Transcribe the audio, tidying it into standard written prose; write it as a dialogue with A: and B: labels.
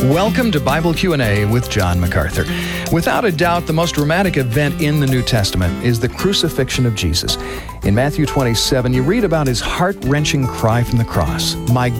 A: Welcome to Bible Q&A with John MacArthur. Without a doubt, the most dramatic event in the New Testament is the crucifixion of Jesus. In Matthew 27, you read about his heart-wrenching cry from the cross, "My